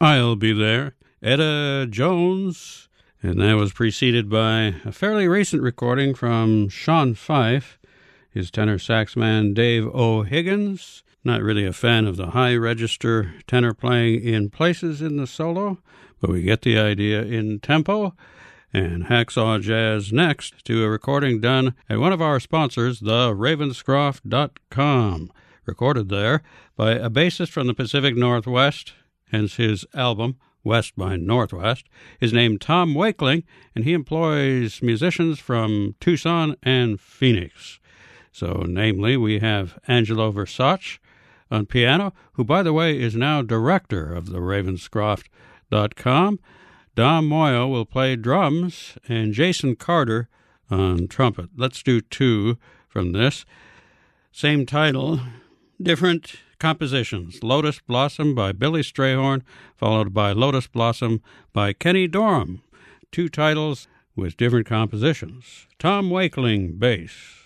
I'll Be There, Etta Jones, and that was preceded by a fairly recent recording from Sean Fife, his tenor sax man Dave O'Higgins. Not really a fan of the high register tenor playing in places in the solo, but we get the idea in tempo. And Hacksaw Jazz next to a recording done at one of our sponsors, the Ravenscroft.com, recorded there by a bassist from the Pacific Northwest, hence his album, West by Northwest, is named Tom Wakeling, and he employs musicians from Tucson and Phoenix. So, namely, we have Angelo Versace on piano, who, by the way, is now director of the Ravenscroft.com. Dom Moyle will play drums, and Jason Carter on trumpet. Let's do two from this. Same title, different compositions. Lotus Blossom by Billy Strayhorn, followed by Lotus Blossom by Kenny Dorham. Two titles with different compositions. Tom Wakeling, bass.